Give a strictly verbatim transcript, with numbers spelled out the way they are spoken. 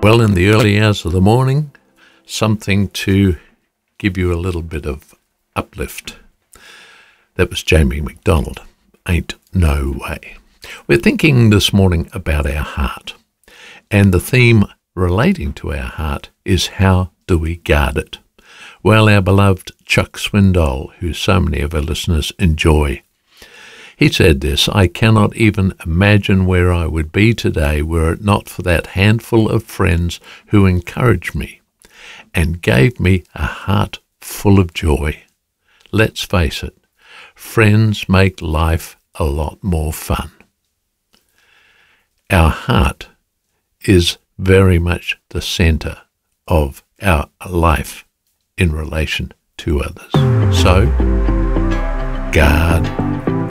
Well, in the early hours of the morning, something to give you a little bit of uplift. That was Jamie McDonald. Ain't no way. We're thinking this morning about our heart. And the theme relating to our heart is how do we guard it? Well, our beloved Chuck Swindoll, who so many of our listeners enjoy, he said this: I cannot even imagine where I would be today were it not for that handful of friends who encouraged me and gave me a heart full of joy. Let's face it, friends make life a lot more fun. Our heart is very much the centre of our life in relation to others. So, guard